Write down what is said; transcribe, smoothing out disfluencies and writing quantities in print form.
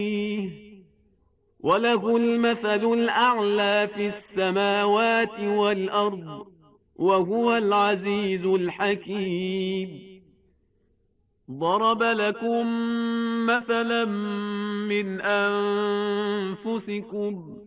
وله المثل الأعلى في السماوات والأرض وهو العزيز الحكيم. ضرب لكم مثلا من أنفسكم